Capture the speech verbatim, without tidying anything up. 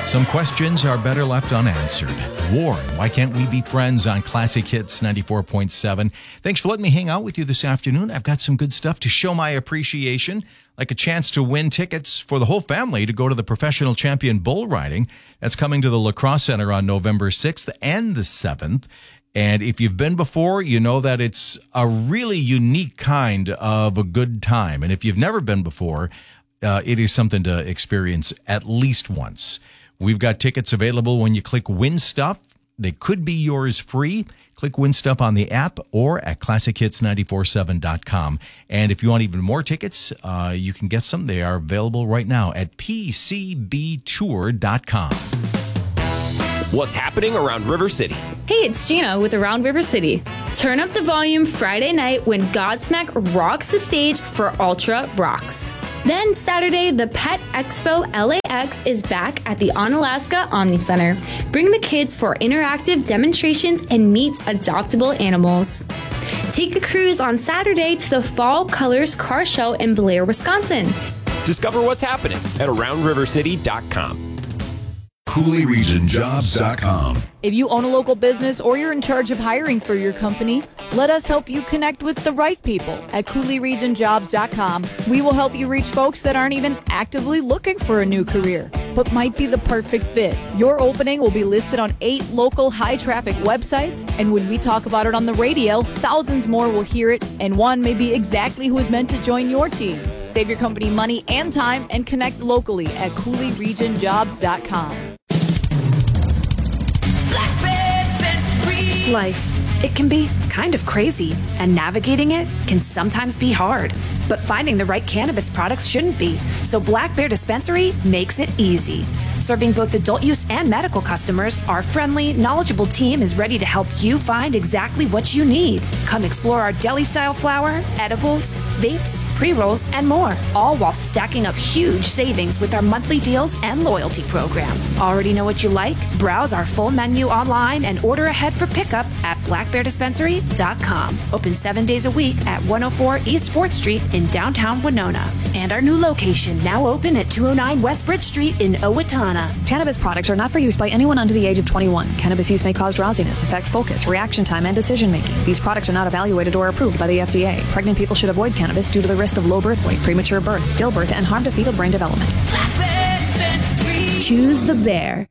Some questions are better left unanswered. Warren, why can't we be friends on Classic Hits ninety-four point seven? Thanks for letting me hang out with you this afternoon. I've got some good stuff to show my appreciation, like a chance to win tickets for the whole family to go to the Professional Champion Bull Riding. That's coming to the La Crosse Center on November sixth and the seventh. And if you've been before, you know that it's a really unique kind of a good time. And if you've never been before, uh, it is something to experience at least once. We've got tickets available when you click Win Stuff. They could be yours free. Click Win Stuff on the app or at classic hits nine four seven dot com. And if you want even more tickets, uh, you can get some. They are available right now at p c b tour dot com. What's happening around River City? Hey, it's Gina with Around River City. Turn up the volume Friday night when Godsmack rocks the stage for Ultra Rocks. Then Saturday, the Pet Expo L A X is back at the Onalaska Omni Center. Bring the kids for interactive demonstrations and meet adoptable animals. Take a cruise on Saturday to the Fall Colors Car Show in Blair, Wisconsin. Discover what's happening at around river city dot com. Cooley Region Jobs dot com. If you own a local business or you're in charge of hiring for your company, let us help you connect with the right people at Cooley Region Jobs dot com. We will help you reach folks that aren't even actively looking for a new career, but might be the perfect fit. Your opening will be listed on eight local high-traffic websites, and when we talk about it on the radio, thousands more will hear it, and one may be exactly who is meant to join your team. Save your company money and time and connect locally at Cooley Region Jobs dot com. Life. It can be kind of crazy, and navigating it can sometimes be hard. But finding the right cannabis products shouldn't be, so Black Bear Dispensary makes it easy. Serving both adult use and medical customers, our friendly, knowledgeable team is ready to help you find exactly what you need. Come explore our deli-style flower, edibles, vapes, pre-rolls, and more, all while stacking up huge savings with our monthly deals and loyalty program. Already know what you like? Browse our full menu online and order ahead for pickup at black bear dispensary dot com. Open seven days a week at one oh four East fourth Street in downtown Winona. And our new location now open at two oh nine West Bridge Street in Owatonna. Cannabis products are not for use by anyone under the age of twenty-one. Cannabis use may cause drowsiness, affect focus, reaction time, and decision making. These products are not evaluated or approved by the F D A. Pregnant people should avoid cannabis due to the risk of low birth weight, premature birth, stillbirth, and harm to fetal brain development. Choose the bear.